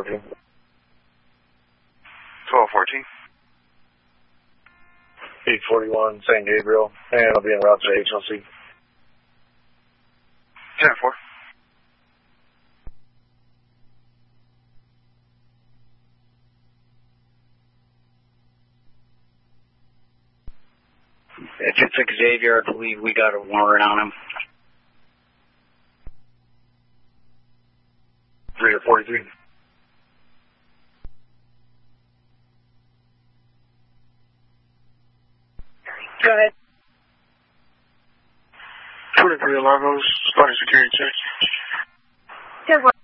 1214. 1214. 841 San Gabriel, and I'll be en route to HLC. 10-4. If it's Xavier, I believe we got a warrant on him. 343. Go ahead. 23 Largos, starting security check. 10-4.